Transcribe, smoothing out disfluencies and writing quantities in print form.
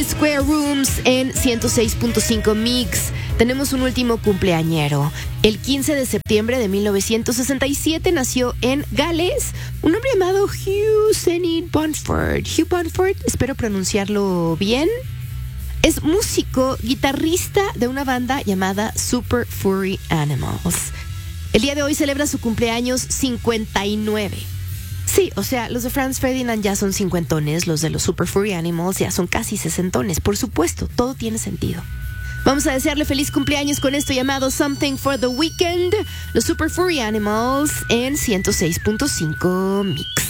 Square Rooms en 106.5 Mix. Tenemos un último cumpleañero. El 15 de septiembre de 1967 nació en Gales un hombre llamado Hugh Zenit Bunford. Hugh Bunford, espero pronunciarlo bien. Es músico, guitarrista de una banda llamada Super Furry Animals. El día de hoy celebra su cumpleaños 59. Sí, o sea, los de Franz Ferdinand ya son cincuentones, los de los Super Furry Animals ya son casi sesentones. Por supuesto, todo tiene sentido. Vamos a desearle feliz cumpleaños con esto llamado Something for the Weekend. Los Super Furry Animals en 106.5 Mix.